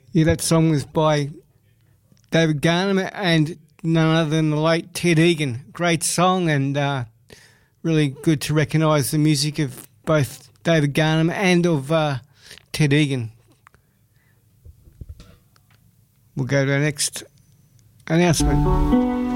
Yeah, that song was by David Garnham and none other than the late Ted Egan. Great song, and really good to recognise the music of both David Garnham and of Ted Egan. We'll go to our next announcement.